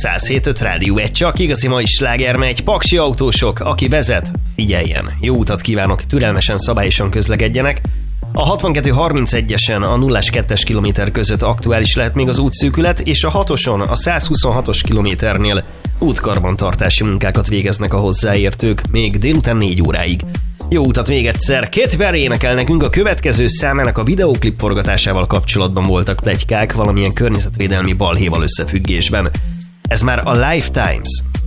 107.5 Rádió, egy csak igazi mai slágermegy, paksi autósok, aki vezet, figyeljen. Jó utat kívánok, türelmesen, szabályosan közlekedjenek. A 62-31-esen a 0-2-es kilométer között aktuális lehet még az útszűkület, és a 6-oson, a 126-os kilométernél útkarbantartási munkákat végeznek a hozzáértők, még délután 4 óráig. Jó utat még egyszer! Katy Perry énekel nekünk, a következő számának a videóklip forgatásával kapcsolatban voltak pletykák valamilyen környezetvédelmi balhéval összefüggésben. Ez már a Lifetimes.